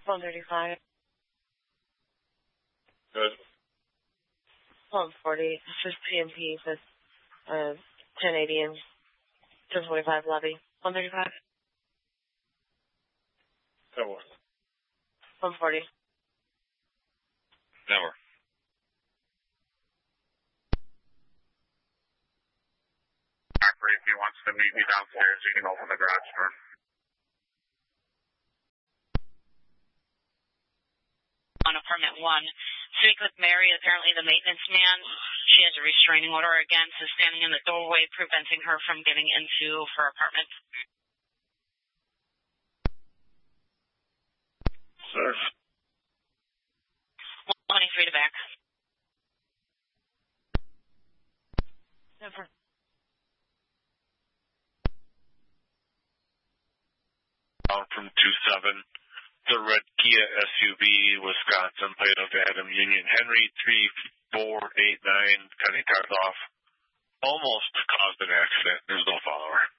135. Good. 140. This is PMP with 1080 and 1045 lobby. 135. Tower. 140. Tower. If he wants to meet me downstairs, you can open the garage door. On apartment 1. Speak with Mary, apparently the maintenance man. She has a restraining order against him standing in the doorway, preventing her from getting into her apartment. Sir. 123 to back. Never. From 27. The red Kia SUV, Wisconsin, plate of Adam Union Henry, 3489, cutting cars off. Almost caused an accident. There's no follower.